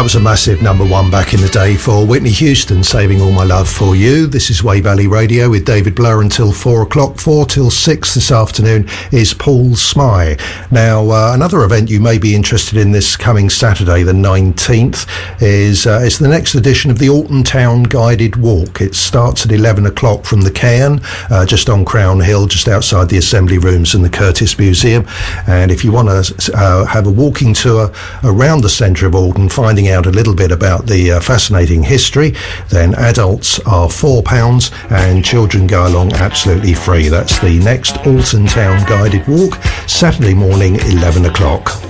that was a massive number one back in the day for Whitney Houston, Saving All My Love for You. This is Way Valley Radio with David Blur until 4 o'clock. 4 till 6 this afternoon is Paul Smye. Now, another event you may be interested in this coming Saturday, the 19th, is the next edition of the Alton Town Guided Walk. It starts at 11 o'clock from the Cairn, just on Crown Hill, just outside the Assembly Rooms and the Curtis Museum. And if you want to have a walking tour around the centre of Alton, finding out a little bit about the fascinating history, then adults are £4 and children go along absolutely free. That's the next Alton Town Guided Walk, Saturday morning, 11 o'clock.